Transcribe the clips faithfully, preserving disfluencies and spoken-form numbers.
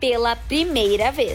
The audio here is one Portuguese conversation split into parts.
pela primeira vez.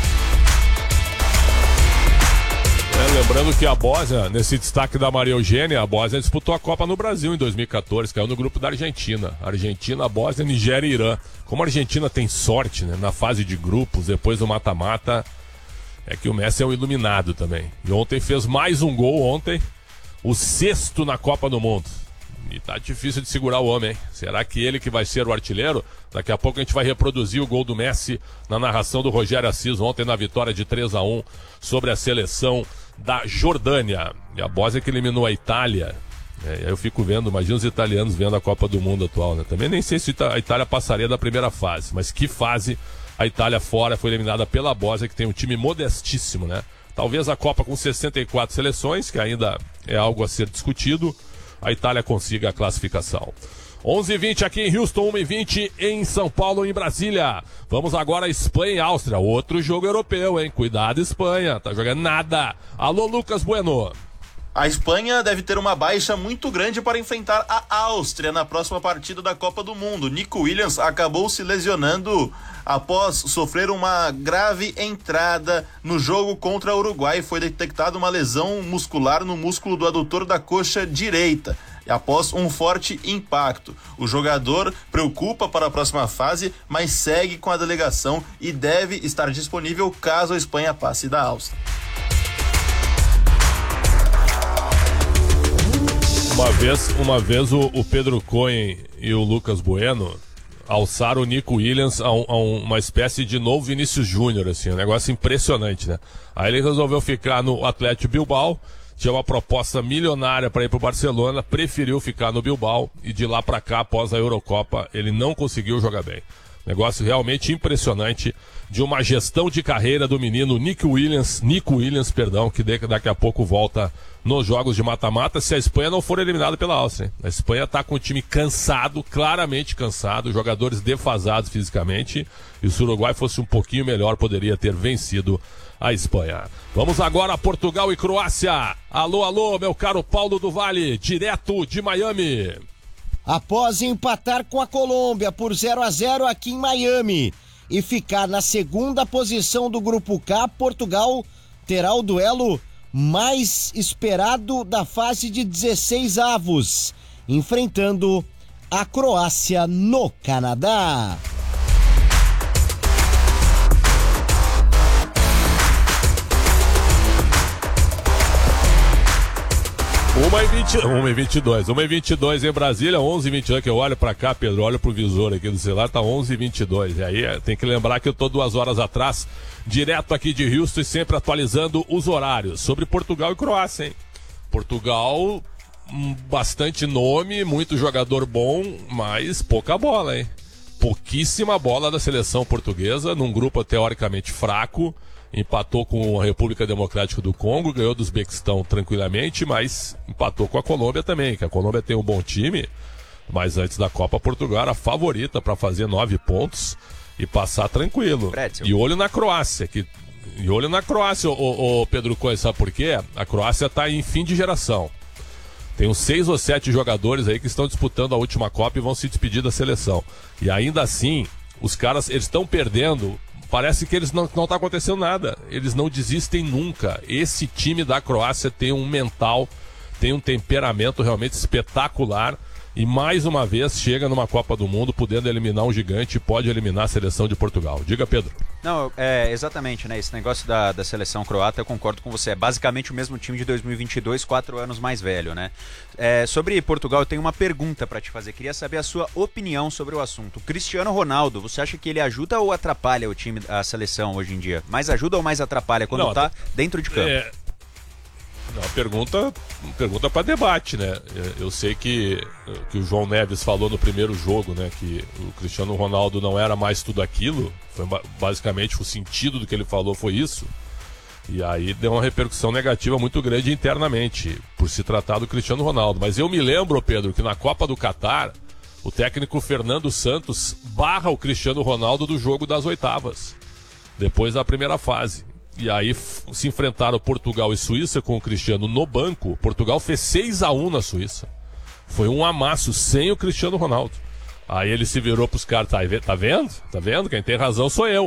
É, lembrando que a Bósnia, nesse destaque da Maria Eugênia, a Bósnia disputou a Copa no Brasil em dois mil e quatorze, caiu no grupo da Argentina. Argentina, Bósnia, Nigéria e Irã. Como a Argentina tem sorte, né, na fase de grupos, depois do mata-mata, é que o Messi é um iluminado também. E ontem fez mais um gol, ontem, o sexto na Copa do Mundo. E tá difícil de segurar o homem, hein? Será que ele que vai ser o artilheiro? Daqui a pouco a gente vai reproduzir o gol do Messi na narração do Rogério Assis ontem na vitória de três a um sobre a seleção da Jordânia. E a Bósnia que eliminou a Itália. É, eu fico vendo, imagina os italianos vendo a Copa do Mundo atual, né? Também nem sei se a Itália passaria da primeira fase, mas que fase a Itália fora foi eliminada pela Bósnia, que tem um time modestíssimo, né? Talvez a Copa com sessenta e quatro seleções, que ainda é algo a ser discutido, a Itália consiga a classificação. onze e vinte aqui em Houston, uma e vinte em São Paulo e em Brasília. Vamos agora a Espanha e Áustria, outro jogo europeu, hein? Cuidado, Espanha, tá jogando nada. Alô, Lucas Bueno. A Espanha deve ter uma baixa muito grande para enfrentar a Áustria na próxima partida da Copa do Mundo. Nico Williams acabou se lesionando após sofrer uma grave entrada no jogo contra o Uruguai. Foi detectada uma lesão muscular no músculo do adutor da coxa direita, após um forte impacto. O jogador preocupa para a próxima fase, mas segue com a delegação e deve estar disponível caso a Espanha passe da Áustria. Uma vez, uma vez o, o Pedro Cohen e o Lucas Bueno alçaram o Nico Williams a, um, a um, uma espécie de novo Vinícius Júnior, assim, um negócio impressionante, né? Aí ele resolveu ficar no Atlético Bilbao, tinha uma proposta milionária para ir para o Barcelona, preferiu ficar no Bilbao e de lá para cá, após a Eurocopa, ele não conseguiu jogar bem. Negócio realmente impressionante de uma gestão de carreira do menino Nico Williams, Nico Williams, perdão, que daqui a pouco volta nos jogos de mata-mata, se a Espanha não for eliminada pela Áustria, hein? A Espanha está com o time cansado, claramente cansado, jogadores defasados fisicamente, e se o Uruguai fosse um pouquinho melhor, poderia ter vencido a Espanha. Vamos agora a Portugal e Croácia. Alô, alô, meu caro Paulo do Vale, direto de Miami. Após empatar com a Colômbia por zero a zero aqui em Miami e ficar na segunda posição do Grupo K, Portugal terá o duelo mais esperado da fase de dezesseis avos, enfrentando a Croácia no Canadá. uma e vinte, uma e vinte e dois, uma e vinte e dois em Brasília, onze e vinte e dois, que eu olho pra cá, Pedro, olho pro visor aqui do celular, tá onze e vinte e dois, e aí tem que lembrar que eu tô duas horas atrás, direto aqui de Houston e sempre atualizando os horários, sobre Portugal e Croácia, hein? Portugal, bastante nome, muito jogador bom, mas pouca bola, hein? Pouquíssima bola da seleção portuguesa, num grupo teoricamente fraco, empatou com a República Democrática do Congo, ganhou do Uzbequistão tranquilamente, mas empatou com a Colômbia também, que a Colômbia tem um bom time, mas antes da Copa, Portugal era a favorita para fazer nove pontos e passar tranquilo. Pretzel. E olho na Croácia, que, e olho na Croácia, o, o Pedro Coelho, sabe por quê? A Croácia está em fim de geração. Tem uns seis ou sete jogadores aí que estão disputando a última Copa e vão se despedir da seleção. E ainda assim, os caras, eles estão perdendo. Parece que eles não, não tá acontecendo nada. Eles não desistem nunca. Esse time da Croácia tem um mental, tem um temperamento realmente espetacular. E mais uma vez chega numa Copa do Mundo podendo eliminar um gigante e pode eliminar a seleção de Portugal. Diga, Pedro. Não, é exatamente, né? Esse negócio da, da seleção croata, eu concordo com você. É basicamente o mesmo time de dois mil e vinte e dois, quatro anos mais velho, né? É, sobre Portugal, eu tenho uma pergunta para te fazer. Queria saber a sua opinião sobre o assunto. Cristiano Ronaldo, você acha que ele ajuda ou atrapalha o time, a seleção hoje em dia? Mais ajuda ou mais atrapalha quando Não, tá dentro de campo? É... Não, pergunta, pergunta para debate, né? Eu sei que, que o João Neves falou no primeiro jogo, né? Que o Cristiano Ronaldo não era mais tudo aquilo. Foi basicamente o sentido do que ele falou foi isso. E aí deu uma repercussão negativa muito grande internamente, por se tratar do Cristiano Ronaldo. Mas eu me lembro, Pedro, que na Copa do Catar, o técnico Fernando Santos barra o Cristiano Ronaldo do jogo das oitavas, depois da primeira fase. E aí se enfrentaram Portugal e Suíça com o Cristiano no banco. Portugal fez seis a um na Suíça. Foi um amasso sem o Cristiano Ronaldo. Aí ele se virou pros caras, tá, tá vendo? Tá vendo? Quem tem razão sou eu.